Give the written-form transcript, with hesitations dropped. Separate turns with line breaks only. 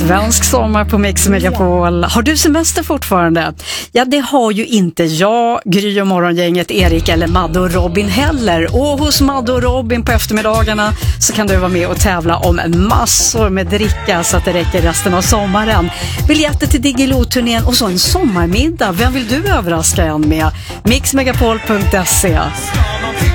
Svensk sommar på Mix Megapol. Har du semester fortfarande? Ja, det har ju inte jag, Gry och morgongänget, Erik eller Madde och Robin heller. Och hos Madde och Robin på eftermiddagarna så kan du vara med och tävla om massor med dricka så att det räcker resten av sommaren. Biljetter till Diggiloo-turnén och så en sommarmiddag. Vem vill du överraska en med? Mixmegapol.se.